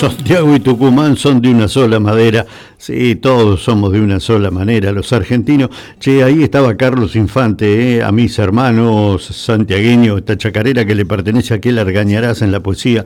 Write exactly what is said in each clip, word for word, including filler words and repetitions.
Santiago y Tucumán son de una sola madera. Sí, todos somos de una sola manera, los argentinos. Che, ahí estaba Carlos Infante, eh, a mis hermanos santiagueños, esta chacarera que le pertenece a aquel Argañarás en la poesía.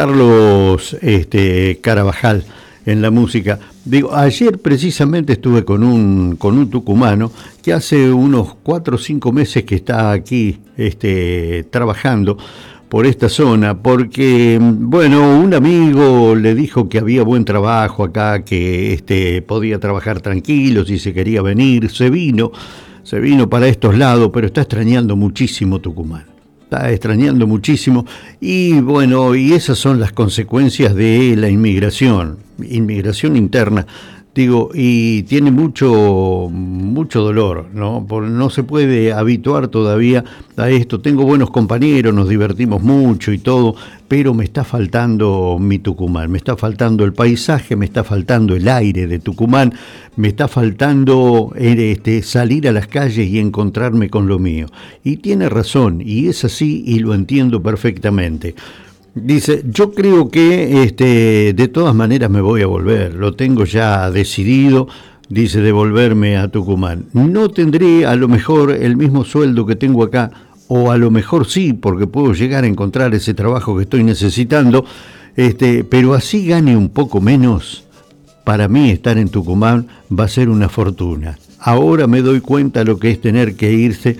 Carlos este, Carabajal en la música. Digo, ayer precisamente estuve con un, con un tucumano que hace unos cuatro o cinco meses que está aquí este, trabajando por esta zona, porque, bueno, un amigo le dijo que había buen trabajo acá, que este, podía trabajar tranquilo si se quería venir, se vino, se vino para estos lados, pero está extrañando muchísimo Tucumán, está extrañando muchísimo, y bueno, y esas son las consecuencias de la inmigración, inmigración interna. Digo, y tiene mucho, mucho dolor, ¿no? Porque no se puede habituar todavía a esto. Tengo buenos compañeros, nos divertimos mucho y todo, pero me está faltando mi Tucumán, me está faltando el paisaje, me está faltando el aire de Tucumán, me está faltando este, salir a las calles y encontrarme con lo mío. Y tiene razón, y es así, y lo entiendo perfectamente. Dice, yo creo que este, de todas maneras me voy a volver, lo tengo ya decidido, dice, de volverme a Tucumán. No tendré a lo mejor el mismo sueldo que tengo acá, o a lo mejor sí, porque puedo llegar a encontrar ese trabajo que estoy necesitando, este, pero así gane un poco menos, para mí estar en Tucumán va a ser una fortuna. Ahora me doy cuenta lo que es tener que irse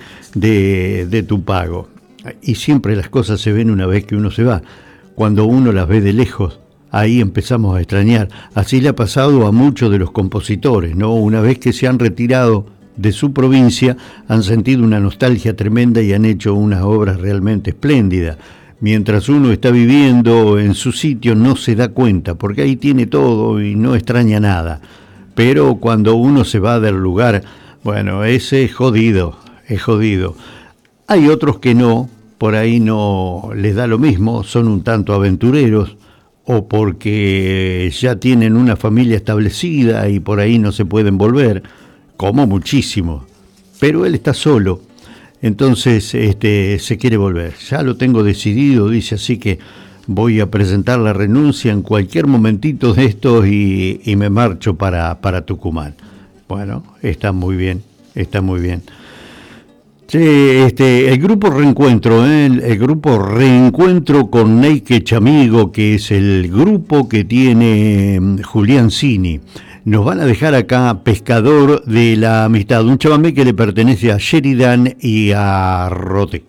de, de tu pago. Y siempre las cosas se ven una vez que uno se va. Cuando uno las ve de lejos, ahí empezamos a extrañar. Así le ha pasado a muchos de los compositores, ¿no? Una vez que se han retirado de su provincia, han sentido una nostalgia tremenda y han hecho unas obras realmente espléndidas. Mientras uno está viviendo en su sitio no se da cuenta, porque ahí tiene todo y no extraña nada. Pero cuando uno se va del lugar, bueno, ese es jodido, es jodido. Hay otros que no, por ahí no les da lo mismo, son un tanto aventureros, o porque ya tienen una familia establecida y por ahí no se pueden volver, como muchísimo. Pero él está solo, entonces este, se quiere volver. Ya lo tengo decidido, dice, así que voy a presentar la renuncia en cualquier momentito de estos y, y me marcho para, para Tucumán. Bueno, está muy bien, está muy bien. Sí, este, el grupo Reencuentro, ¿eh? el, el grupo Reencuentro con Neike Chamigo, que es el grupo que tiene Julián Cini. Nos van a dejar acá Pescador de la Amistad, un chamamé que le pertenece a Sheridan y a Rote.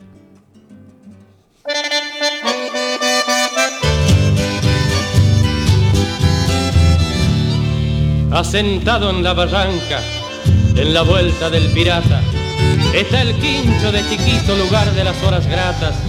Asentado en la barranca, en la vuelta del pirata, está el quincho de chiquito lugar de las horas gratas,